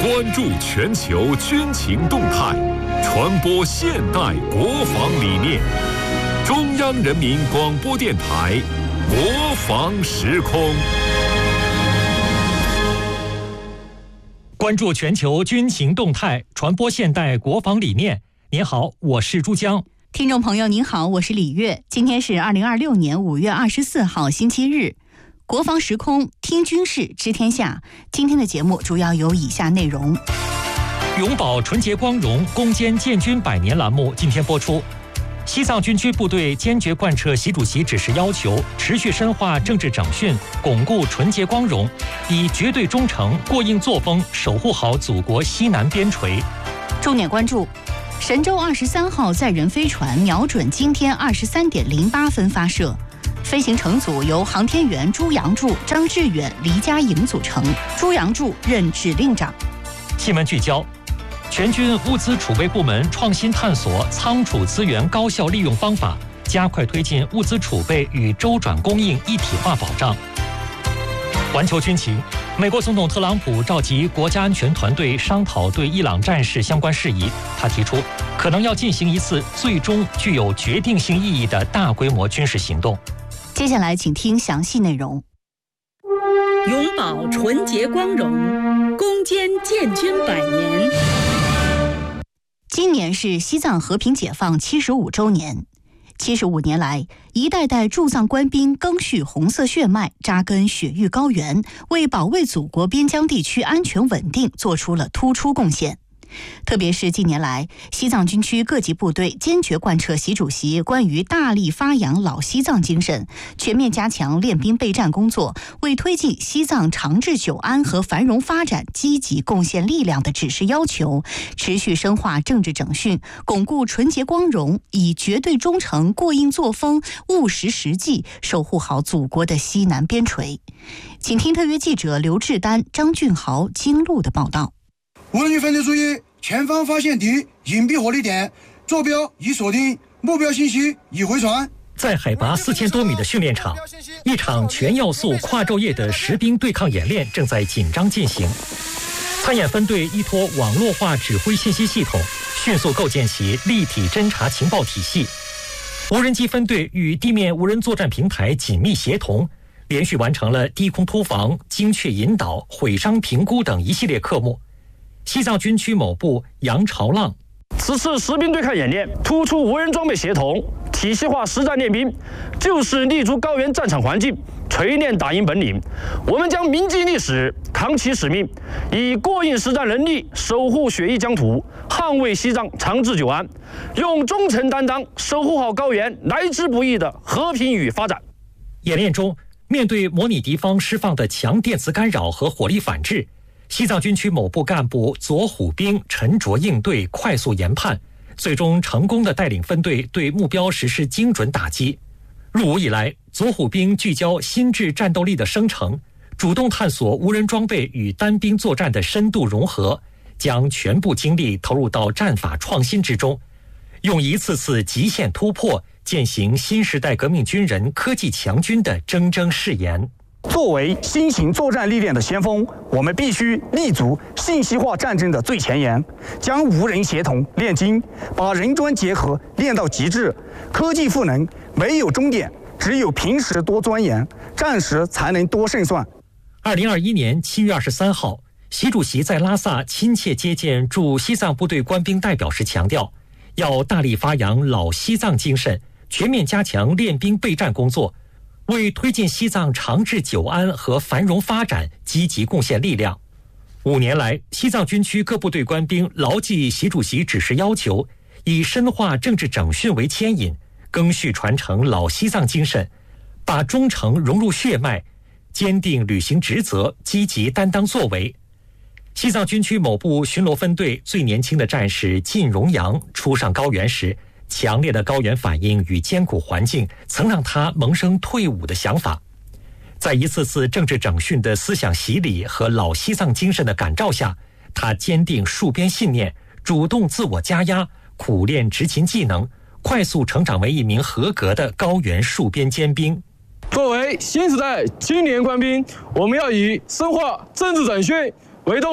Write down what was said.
关注全球军情动态，传播现代国防理念。中央人民广播电台国防时空。 关注全球军情动态，传播现代国防理念。您好，我是朱江。 听众朋友您好，我是李月。今天是2026年5月24号星期日，国防时空听军事知天下。今天的节目主要有以下内容： 永葆纯洁光荣，攻坚建军100年栏目今天播出。西藏军区部队坚决贯彻习主席指示要求，持续深化政治整训，巩固纯洁光荣，以绝对忠诚、过硬作风守护好祖国西南边陲。 重点关注：神舟23号载人飞船瞄准今天23点08分发射，飞行乘组由航天员朱杨柱、张志远、黎佳颖组成，朱杨柱任指令长。 新闻聚焦：全军物资储备部门创新探索仓储资源高效利用方法，加快推进物资储备与周转供应一体化保障。环球军情：美国总统特朗普召集国家安全团队商讨对伊朗战事相关事宜，他提出可能要进行一次最终具有决定性意义的大规模军事行动。 接下来请听详细内容。 永葆纯洁光荣，攻坚建军100年。 今年是西藏和平解放75周年。75年来，一代代驻藏官兵赓续红色血脉，扎根雪域高原，为保卫祖国边疆地区安全稳定做出了突出贡献。特别是近年来，西藏军区各级部队坚决贯彻习主席关于大力发扬老西藏精神，全面加强练兵备战工作，为推进西藏长治久安和繁荣发展积极贡献力量的指示要求，持续深化政治整训，巩固纯洁光荣，以绝对忠诚、过硬作风、务实实际守护好祖国的西南边陲。请听特约记者刘志丹、张俊豪京路的报道。 无人机分队注意，前方发现敌隐蔽火力点，坐标已锁定，目标信息已回传。 在海拔4000多米的训练场，一场全要素跨昼夜的实兵对抗演练正在紧张进行。参演分队依托网络化指挥信息系统，迅速构建起立体侦察情报体系。无人机分队与地面无人作战平台紧密协同，连续完成了低空突防、精确引导、毁伤评估等一系列科目。西藏军区某部杨朝浪： 此次实兵对抗演练突出无人装备协同、体系化实战练兵，就是立足高原战场环境，锤炼打赢本领。我们将铭记历史，扛起使命，以过硬实战能力守护雪域疆土，捍卫西藏长治久安，用忠诚担当守护好高原来之不易的和平与发展。 演练中，面对模拟敌方释放的强电磁干扰和火力反制，西藏军区某部干部左虎兵沉着应对，快速研判，最终成功地带领分队对目标实施精准打击。入伍以来，左虎兵聚焦心智战斗力的生成，主动探索无人装备与单兵作战的深度融合，将全部精力投入到战法创新之中，用一次次极限突破践行新时代革命军人科技强军的铮铮誓言。 作为新型作战历练的先锋，我们必须立足信息化战争的最前沿，将无人协同练精，把人专结合练到极致。科技赋能没有终点，只有平时多钻研，战时才能多胜算。 2021年7月23号，习主席在拉萨亲切接见驻西藏部队官兵代表时强调，要大力发扬老西藏精神，全面加强练兵备战工作，为推进西藏长治久安和繁荣发展积极贡献力量。5年来，西藏军区各部队官兵牢记习主席指示要求，以深化政治整训为牵引，赓续传承老西藏精神，把忠诚融入血脉，坚定履行职责，积极担当作为。西藏军区某部巡逻分队最年轻的战士靳荣阳初上高原时，强烈的高原反应与艰苦环境曾让他萌生退伍的想法。在一次次政治整训的思想洗礼和老西藏精神的感召下，他坚定戍边信念，主动自我加压，苦练执勤技能，快速成长为一名合格的高原戍边尖兵。 作为新时代青年官兵，我们要以深化政治整训为动